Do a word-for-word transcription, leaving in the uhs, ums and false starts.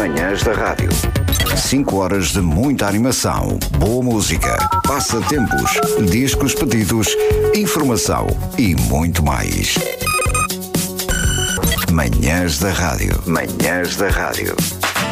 Manhãs da Rádio. Cinco horas de muita animação, boa música, passatempos, discos pedidos, informação e muito mais. Manhãs da Rádio. Manhãs da Rádio.